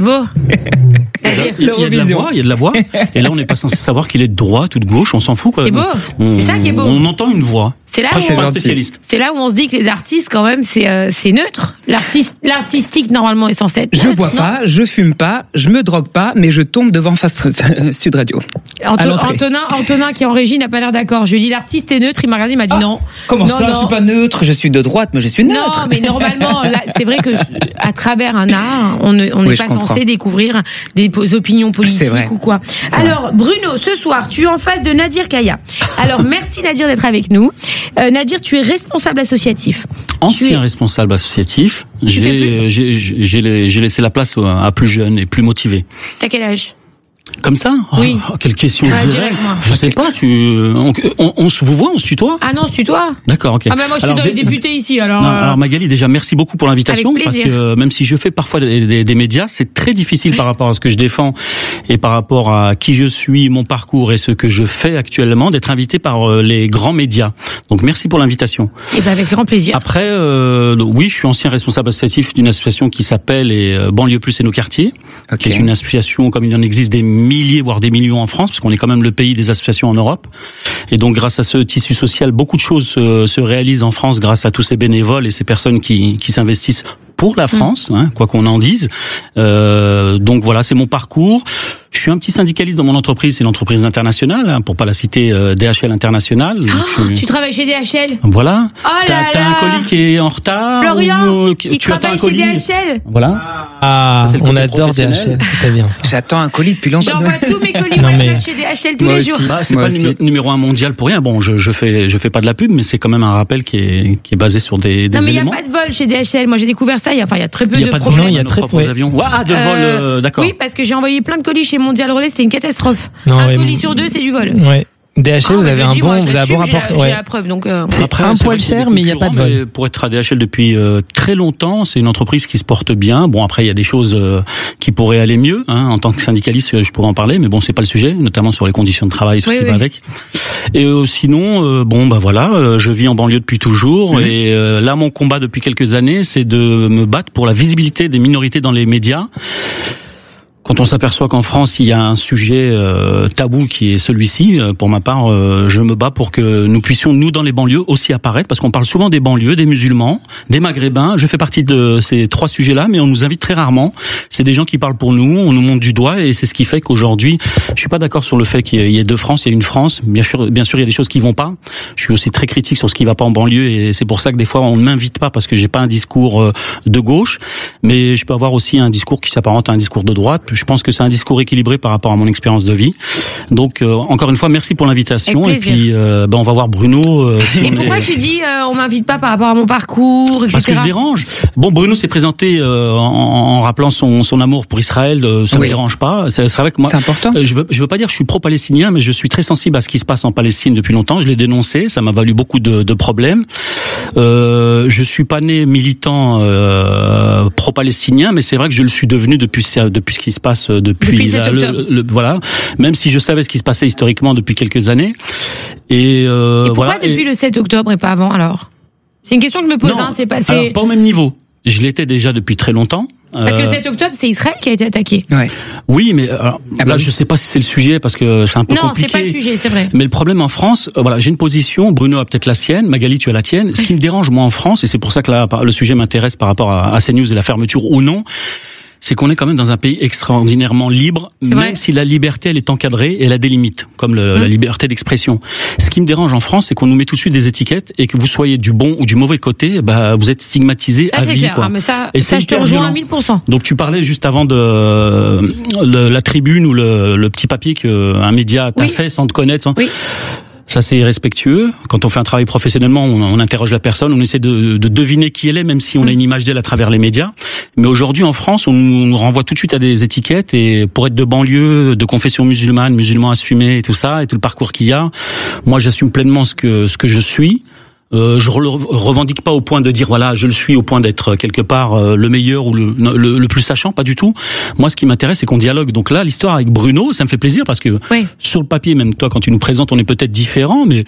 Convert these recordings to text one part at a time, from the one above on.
beau. Il y a de la voix. Et là, on n'est pas censé savoir qu'il est de droite ou de gauche. On s'en fout, quoi. C'est beau. C'est ça qui est beau. On entend une voix. C'est là, je suis pas spécialiste. C'est là où on se dit que les artistes, quand même, c'est neutre. L'artistique, normalement, est censé être neutre. Je bois pas, je fume pas, je me drogue pas, mais je tombe devant Fast Sud Radio. Antonin, qui est en régie, n'a pas l'air d'accord. Je lui ai dit, l'artiste est neutre. Il m'a regardé, il m'a dit non. Comment ça? Je suis pas neutre. Je suis de droite, mais je suis neutre. Non, mais normalement, là, c'est vrai que à travers un art, on n'est pas censé découvrir des opinions politiques ou quoi. Alors, Bruno, ce soir, tu es en face de Nadir Kaya. Alors, merci Nadir d'être avec nous. Nadir, tu es responsable associatif. Ancien responsable associatif. J'ai laissé la place à plus jeunes et plus motivés. T'as quel âge? Comme ça? Oui. Oh, quelle question je sais pas, on se vous voit, on se tutoie? Ah non, on se tutoie. D'accord, ok. Ah ben moi je suis députée ici alors. Non, alors Magali, déjà merci beaucoup pour l'invitation. Avec plaisir. Parce que même si je fais parfois des médias, c'est très difficile par rapport à ce que je défends et par rapport à qui je suis, mon parcours et ce que je fais actuellement, d'être invité par les grands médias. Donc merci pour l'invitation. Et ben avec grand plaisir. Après, oui, je suis ancien responsable associatif d'une association qui s'appelle Banlieue Plus et nos quartiers. Okay. Qui est une association comme il en existe des milliers, voire des millions en France, parce qu'on est quand même le pays des associations en Europe. Et donc, grâce à ce tissu social, beaucoup de choses se réalisent en France grâce à tous ces bénévoles et ces personnes qui s'investissent pour la France, quoi qu'on en dise. Donc voilà, c'est mon parcours. Je suis un petit syndicaliste dans mon entreprise, c'est une entreprise internationale, pour pas la citer, DHL International. Tu travailles chez DHL? Voilà. Oh là t'as un colis qui est en retard. Florian, il travaille chez DHL. Voilà. Ah, on adore DHL. C'est bien ça. J'attends un colis depuis longtemps. J'envoie tous mes colis chez DHL tous les jours. C'est pas numéro 1 mondial pour rien. Bon, je fais pas de la pub, mais c'est quand même un rappel qui est basé sur des éléments. Non, mais il y a pas de vol chez DHL. Moi, j'ai découvert ça. Il y a très peu de problèmes. Non, il y a très peu d'avions. De vol, d'accord. Oui, parce que j'ai envoyé plein de colis chez Mondial Relais, c'était une catastrophe. Non, un colis sur 2, c'est du vol. Ouais. DHL, vous avez un bon rapport. J'ai la preuve, donc. Après, un poil cher, mais il n'y a pas de vol. Pour être à DHL depuis très longtemps, c'est une entreprise qui se porte bien. Bon, après, il y a des choses qui pourraient aller mieux. En tant que syndicaliste, je pourrais en parler, mais bon, c'est pas le sujet, notamment sur les conditions de travail et tout ce qui va avec. Et sinon, voilà, je vis en banlieue depuis toujours. Et là, mon combat depuis quelques années, c'est de me battre pour la visibilité des minorités dans les médias. Quand on s'aperçoit qu'en France, il y a un sujet tabou qui est celui-ci, pour ma part, je me bats pour que nous puissions, nous, dans les banlieues, aussi apparaître, parce qu'on parle souvent des banlieues, des musulmans, des maghrébins. Je fais partie de ces 3 sujets-là, mais on nous invite très rarement. C'est des gens qui parlent pour nous, on nous montre du doigt, et c'est ce qui fait qu'aujourd'hui, je suis pas d'accord sur le fait qu'il y ait 2 France, il y a une France. Bien sûr, il y a des choses qui vont pas. Je suis aussi très critique sur ce qui va pas en banlieue, et c'est pour ça que des fois, on ne m'invite pas, parce que j'ai pas un discours de gauche, mais je peux avoir aussi un discours qui s'apparente à un discours de droite. Je pense que c'est un discours équilibré par rapport à mon expérience de vie. Donc, encore une fois, merci pour l'invitation. Et puis, on va voir Bruno. Et pourquoi tu dis on m'invite pas par rapport à mon parcours, etc. Parce que je dérange. Bon, Bruno s'est présenté en rappelant son amour pour Israël. Ça me dérange pas. C'est vrai que moi, c'est important. Je veux pas dire que je suis pro-palestinien, mais je suis très sensible à ce qui se passe en Palestine depuis longtemps. Je l'ai dénoncé. Ça m'a valu beaucoup de problèmes. Je suis pas né militant pro-palestinien, mais c'est vrai que je le suis devenu depuis ce qui se passe depuis voilà, même si je savais ce qui se passait historiquement depuis quelques années. Et pourquoi depuis le 7 octobre et pas avant alors? C'est une question que je me pose. C'est passé. Alors, pas au même niveau. Je l'étais déjà depuis très longtemps. Parce que le 7 octobre, c'est Israël qui a été attaqué. Ouais. Oui, mais là, je sais pas si c'est le sujet parce que c'est un peu compliqué. Non, c'est pas le sujet, c'est vrai. Mais le problème en France, j'ai une position. Bruno a peut-être la sienne. Magali, tu as la tienne. Ce qui me dérange moi en France, et c'est pour ça que là, le sujet m'intéresse par rapport à CNews et la fermeture ou non, c'est qu'on est quand même dans un pays extraordinairement libre, même si la liberté, elle est encadrée, elle a des limites, comme la liberté d'expression. Ce qui me dérange en France, c'est qu'on nous met tout de suite des étiquettes et que vous soyez du bon ou du mauvais côté, vous êtes stigmatisé à vie. Clair, mais ça je te rejoins à 1000%. Donc tu parlais juste avant de la tribune ou le petit papier qu'un média t'a fait sans te connaître. Oui. Ça, c'est irrespectueux. Quand on fait un travail professionnellement, on interroge la personne, on essaie de deviner qui elle est, même si on a une image d'elle à travers les médias. Mais aujourd'hui, en France, on nous renvoie tout de suite à des étiquettes. Et pour être de banlieue, de confession musulmane, musulman assumé et tout ça, et tout le parcours qu'il y a, moi, j'assume pleinement ce que je suis. Je revendique pas au point de dire voilà, je le suis au point d'être quelque part le meilleur ou le plus sachant, pas du tout. Moi, ce qui m'intéresse, c'est qu'on dialogue. Donc là, l'histoire avec Bruno, ça me fait plaisir parce que sur le papier, même toi, quand tu nous présentes, on est peut-être différents, mais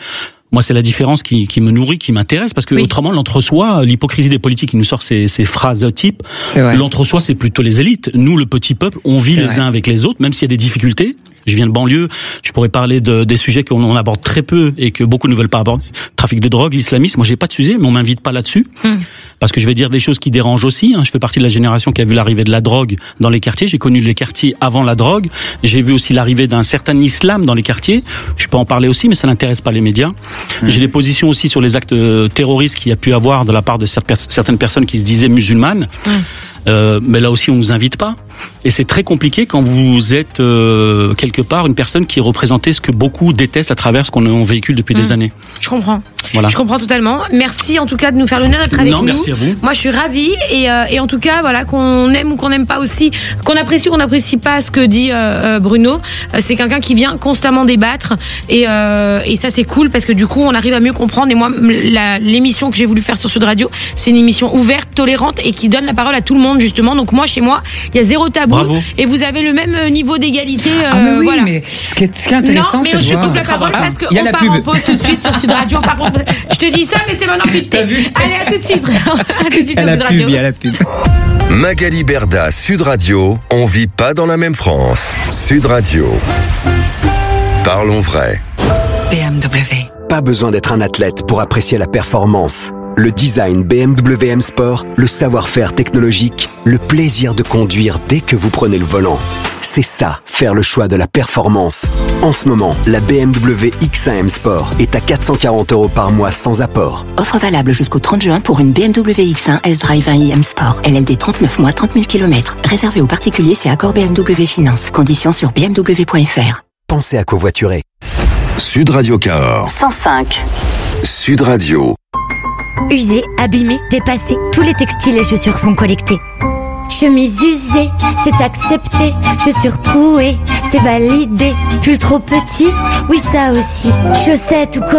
Moi, c'est la différence qui me nourrit, qui m'intéresse, parce que autrement, l'entre-soi, l'hypocrisie des politiques qui nous sort ces phrases types, l'entre-soi, c'est plutôt les élites. Nous, le petit peuple, on vit les uns avec les autres, même s'il y a des difficultés. Je viens de banlieue, je pourrais parler des sujets qu'on aborde très peu et que beaucoup ne veulent pas aborder. Trafic de drogue, l'islamisme, moi j'ai pas de sujet, mais on m'invite pas là-dessus. Parce que je vais dire des choses qui dérangent aussi. Je fais partie de la génération qui a vu l'arrivée de la drogue dans les quartiers. J'ai connu les quartiers avant la drogue. J'ai vu aussi l'arrivée d'un certain islam dans les quartiers. Je peux en parler aussi, mais ça n'intéresse pas les médias. J'ai des positions aussi sur les actes terroristes qu'il y a pu avoir de la part de certaines personnes qui se disaient musulmanes. Mais là aussi, on nous invite pas. Et c'est très compliqué quand vous êtes quelque part une personne qui représentait ce que beaucoup détestent à travers ce qu'on véhicule depuis des années. Je comprends. Voilà. Je comprends totalement. Merci en tout cas de nous faire l'honneur d'être avec nous. Merci à vous. Moi, je suis ravie et en tout cas, voilà, qu'on aime ou qu'on n'aime pas aussi, qu'on apprécie ou qu'on n'apprécie pas ce que dit Bruno. C'est quelqu'un qui vient constamment débattre et ça c'est cool parce que du coup, on arrive à mieux comprendre. Et moi, l'émission que j'ai voulu faire sur Sud Radio, c'est une émission ouverte, tolérante et qui donne la parole à tout le monde justement. Donc moi, chez moi, il y a zéro tabou. Bravo. Et vous avez le même niveau d'égalité. mais oui, voilà. mais ce qui est intéressant, c'est de voir. Non, mais je pose la parole parce qu'on part en pause tout de suite sur Sud Radio. Par contre, je te dis ça, mais c'est maintenant que tu te tais. Allez, à tout de suite. À tout de suite sur Sud Radio. Il y a la pub. Magali Berda, Sud Radio, on vit pas dans la même France. Sud Radio. Parlons vrai. BMW. Pas besoin d'être un athlète pour apprécier la performance. Le design BMW M Sport, le savoir-faire technologique, le plaisir de conduire dès que vous prenez le volant. C'est ça, faire le choix de la performance. En ce moment, la BMW X1 M Sport est à 440 € par mois sans apport. Offre valable jusqu'au 30 juin pour une BMW X1 S-Drive 1i M Sport. LLD 39 mois, 30 000 km. Réservé aux particuliers, c'est accord BMW Finance. Conditions sur bmw.fr. Pensez à covoiturer. Sud Radio Cahors. 105. Sud Radio. Usés, abîmés, dépassés, tous les textiles et chaussures sont collectés. Chemise usée, c'est accepté. Chaussures trouées, c'est validé. Pull trop petit, oui ça aussi. Chaussettes ou